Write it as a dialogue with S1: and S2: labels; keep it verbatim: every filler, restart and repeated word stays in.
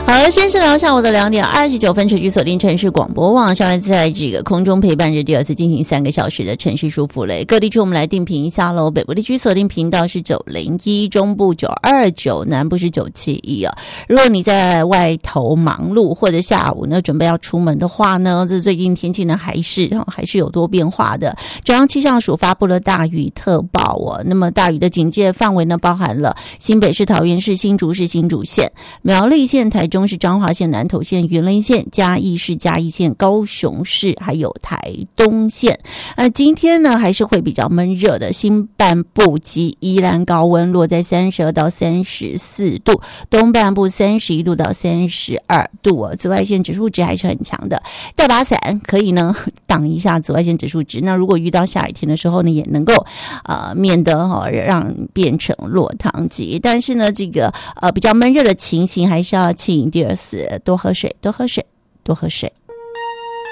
S1: 好，先是聊下午的两点二十九分，持续锁定城市广播网，上来在这个空中陪伴着第二次进行三个小时的城市舒服类。各地区我们来定频一下喽，北部地区锁定频道是九零一，中部九二九，南部是九七一啊。如果你在外头忙碌或者下午呢准备要出门的话呢，这最近天气呢还是还是有多变化的。中央气象署发布了大雨特报哦，那么大雨的警戒范围呢包含了新北市、桃园市、新竹市、新竹县、苗栗县、台中市、彰化县、南投县、云林县、嘉义市、嘉义县、高雄市，还有台东县。呃，今天呢还是会比较闷热的，新半部及宜兰高温落在三十二到三十四度，东半部三十一度到三十二度哦。紫外线指数值还是很强的，带把伞可以呢挡一下紫外线指数值。那如果遇到下雨天的时候呢，也能够呃免得哈、哦、让变成落汤鸡。但是呢，这个呃比较闷热的情形还是要请第二次多喝水，多喝水，多喝水。